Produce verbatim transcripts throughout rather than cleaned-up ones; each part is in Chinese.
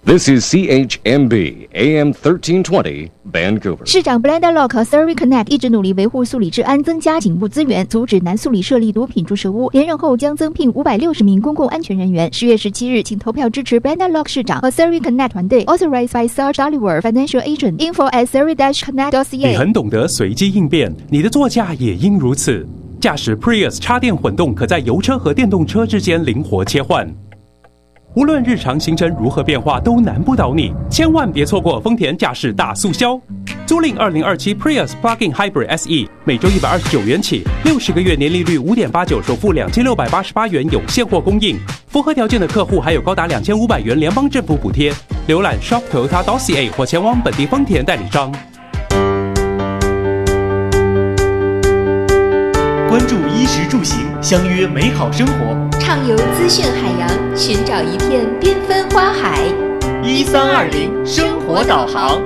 This is C H M B A M thirteen twenty Vancouver。 市长 Brenda Locke 和 Surrey Connect 一直努力维护宿理治安，增加警务资源，阻止南宿理设立毒品注射屋。连任后将增聘五百六十名公共安全人员。十月十七日，请投票支持 Brenda Locke 市长和 Surrey Connect 团队。Authorized by Sarge Oliver, Financial Agent. Info at surrey dash connect dot c a。 你很懂得随机应变，你的座驾也应如此。驾驶 Prius 插电混动，可在油车和电动车之间灵活切换。无论日常行程如何变化，都难不倒你。千万别错过丰田驾驶大促销，租赁二零二七 Prius Plug-in Hybrid S E， 每周一百二十九元起，六十个月年利率五点八九，首付两千六百八十八元，有现货供应。符合条件的客户还有高达两千五百元联邦政府补贴。浏览 shop toyota dot c a 或前往本地丰田代理商。 关注衣食住行，相约美好生活。 畅游资讯海洋，寻找一片缤纷花海。 一三二零生活导航。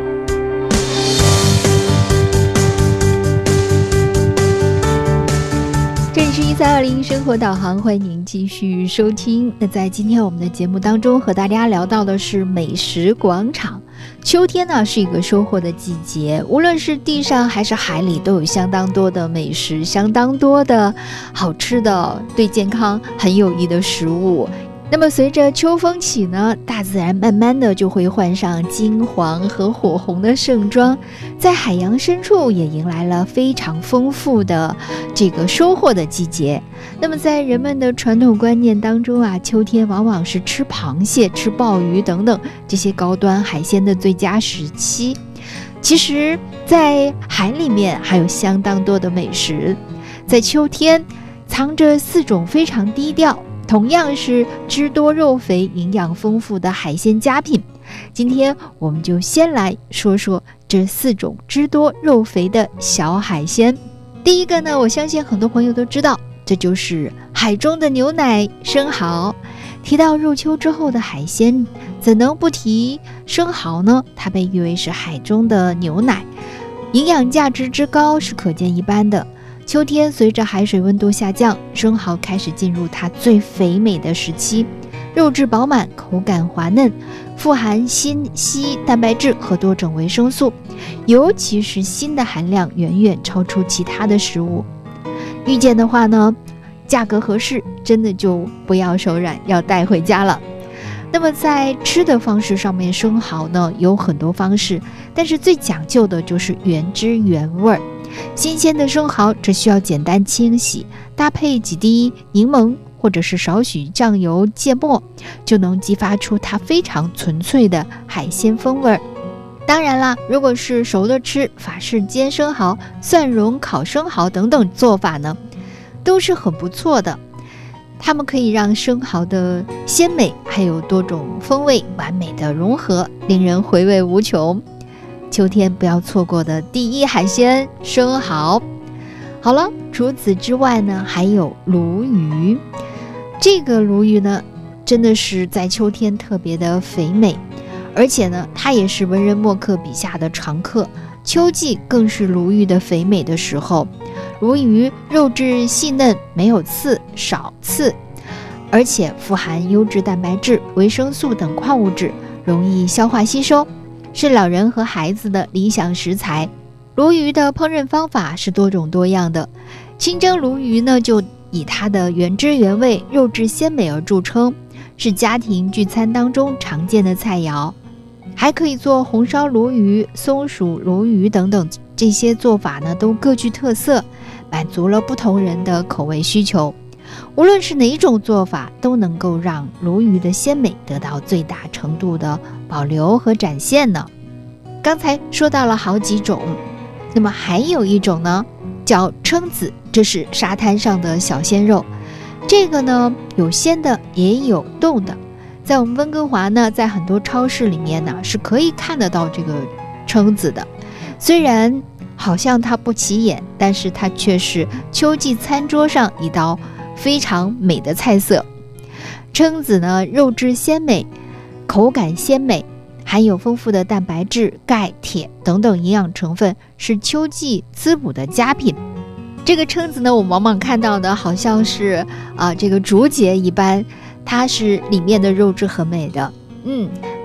这里是一三二零生活导航，欢迎您继续收听。那在今天我们的节目当中，和大家聊到的是美食广场。秋天呢是一个收获的季节，无论是地上还是海里，都有相当多的美食，相当多的好吃的，对健康很有益的食物。那么随着秋风起呢，大自然慢慢的就会换上金黄和火红的盛装，在海洋深处也迎来了非常丰富的这个收获的季节。那么在人们的传统观念当中啊，秋天往往是吃螃蟹、吃鲍鱼等等这些高端海鲜的最佳时期。其实在海里面还有相当多的美食，在秋天藏着四种非常低调，同样是汁多肉肥、营养丰富的海鲜佳品。今天我们就先来说说这四种汁多肉肥的小海鲜。第一个呢，我相信很多朋友都知道，这就是海中的牛奶生蚝。提到入秋之后的海鲜，怎能不提生蚝呢？它被誉为是海中的牛奶，营养价值之高是可见一斑的。秋天随着海水温度下降，生蚝开始进入它最肥美的时期，肉质饱满，口感滑嫩，富含锌、硒、蛋白质和多种维生素，尤其是锌的含量远远超出其他的食物。遇见的话呢，价格合适，真的就不要手软，要带回家了。那么在吃的方式上面，生蚝呢有很多方式，但是最讲究的就是原汁原味。新鲜的生蚝只需要简单清洗，搭配几滴柠檬或者是少许酱油芥末，就能激发出它非常纯粹的海鲜风味。当然啦，如果是熟的吃，法式煎生蚝、蒜蓉烤生蚝等等做法呢，都是很不错的。它们可以让生蚝的鲜美还有多种风味完美的融合，令人回味无穷。秋天不要错过的第一海鲜生蚝。好了，除此之外呢，还有鲈鱼。这个鲈鱼呢，真的是在秋天特别的肥美，而且呢，它也是文人墨客笔下的常客。秋季更是鲈鱼的肥美的时候。鲈鱼肉质细嫩，没有刺，少刺，而且富含优质蛋白质、维生素等矿物质，容易消化吸收，是老人和孩子的理想食材。鲈鱼的烹饪方法是多种多样的，清蒸鲈鱼呢，就以它的原汁原味、肉质鲜美而著称，是家庭聚餐当中常见的菜肴。还可以做红烧鲈鱼、松鼠鲈鱼等等，这些做法呢都各具特色，满足了不同人的口味需求。无论是哪种做法，都能够让鲈鱼的鲜美得到最大程度的保留和展现呢。刚才说到了好几种，那么还有一种呢叫蛏子，这是沙滩上的小鲜肉。这个呢有鲜的也有冻的，在我们温哥华呢，在很多超市里面呢是可以看得到这个蛏子的。虽然好像它不起眼，但是它却是秋季餐桌上一道非常美的菜色。蛏子呢，肉质鲜美，口感鲜美，含有丰富的蛋白质、钙、铁等等营养成分，是秋季滋补的佳品。这个蛏子呢，我们往往看到的好像是啊、呃、这个竹节一般，它是里面的肉质很美的。嗯，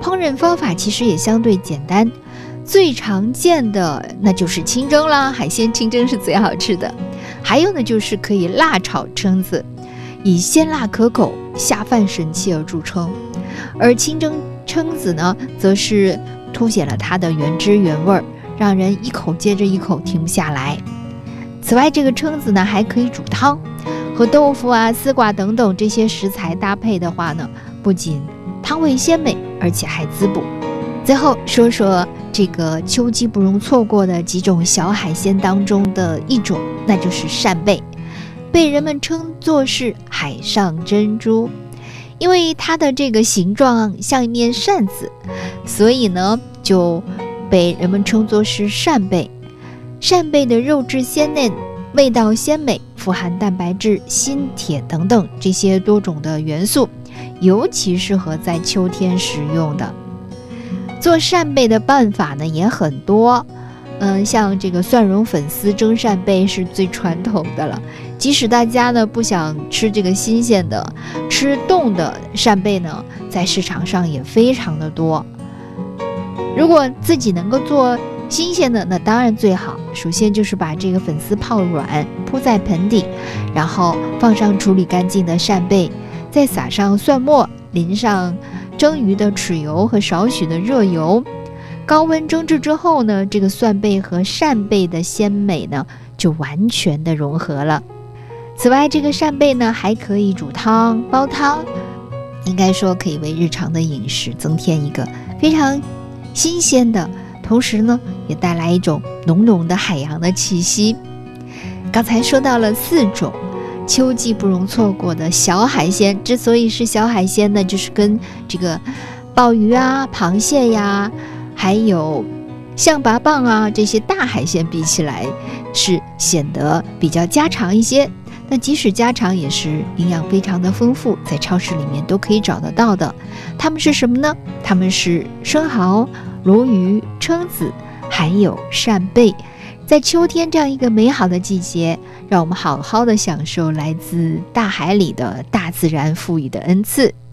烹饪方法其实也相对简单，最常见的那就是清蒸啦，海鲜清蒸是最好吃的。还有呢，就是可以辣炒蛏子，以鲜辣可口、下饭神器而著称。而清蒸蛏子呢，则是凸显了它的原汁原味，让人一口接着一口停不下来。此外，这个蛏子呢还可以煮汤，和豆腐啊、丝瓜等等这些食材搭配的话呢，不仅汤味鲜美，而且还滋补。最后说说这个秋季不容错过的几种小海鲜当中的一种，那就是扇贝，被人们称作是海上珍珠。因为它的这个形状像一面扇子，所以呢就被人们称作是扇贝。扇贝的肉质鲜嫩，味道鲜美，富含蛋白质、锌、铁等等这些多种的元素，尤其适合在秋天食用的。做扇贝的办法呢也很多，嗯，像这个蒜蓉粉丝蒸扇贝是最传统的了。即使大家呢不想吃这个新鲜的，吃冻的扇贝呢，在市场上也非常的多。如果自己能够做新鲜的，那当然最好。首先就是把这个粉丝泡软，铺在盆底，然后放上处理干净的扇贝，再撒上蒜末，淋上蒸鱼的豉油和少许的热油，高温蒸制之后呢，这个蒜贝和扇贝的鲜美呢就完全的融合了。此外，这个扇贝呢还可以煮汤、煲汤，应该说可以为日常的饮食增添一个非常新鲜的，同时呢也带来一种浓浓的海洋的气息。刚才说到了四种秋季不容错过的小海鲜，之所以是小海鲜呢，就是跟这个鲍鱼啊、螃蟹呀，还有象拔蚌啊这些大海鲜比起来，是显得比较家常一些。但即使家常，也是营养非常的丰富，在超市里面都可以找得到的。它们是什么呢？它们是生蚝、鲈鱼、蛏子，还有扇贝。在秋天这样一个美好的季节，让我们好好的享受来自大海里的大自然赋予的恩赐。